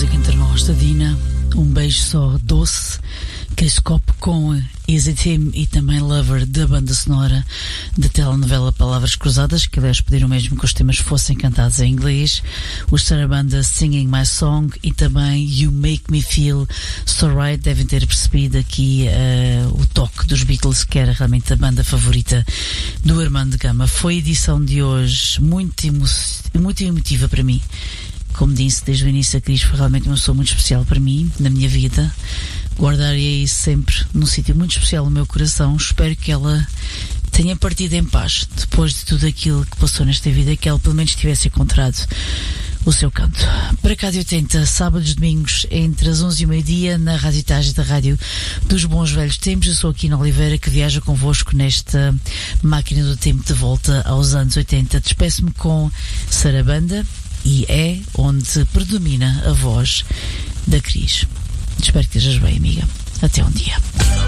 música entre nós da Dina, Um Beijo Só Doce, Chris Cope com Is It Him e também Lover, da banda sonora da telenovela Palavras Cruzadas, que aliás pediram mesmo que os temas fossem cantados em inglês, os Sarabanda Singing My Song e também You Make Me Feel So Right. Devem ter percebido aqui o toque dos Beatles, que era realmente a banda favorita do Armando Gama. Foi a edição de hoje muito emotiva para mim. Como disse desde o início, a Cris foi realmente uma pessoa muito especial para mim, na minha vida. Guardarei sempre num sítio muito especial no meu coração. Espero que ela tenha partido em paz depois de tudo aquilo que passou nesta vida, que ela pelo menos tivesse encontrado o seu canto. Para Rádio 80, sábados e domingos, entre as 11 e o meio-dia, na Rádio Tage da Rádio dos Bons Velhos Tempos. Eu sou a Kina Oliveira, que viaja convosco nesta máquina do tempo de volta aos anos 80. Despeço-me com Sarabanda, e é onde predomina a voz da Cris. Espero que estejas bem, amiga. Até um dia.